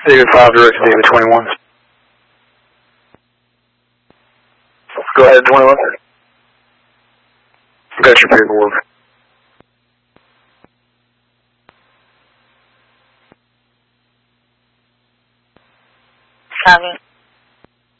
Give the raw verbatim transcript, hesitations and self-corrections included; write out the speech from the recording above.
David five, direct to David twenty-one. Go ahead, twenty-one. Got your paperwork. Copy.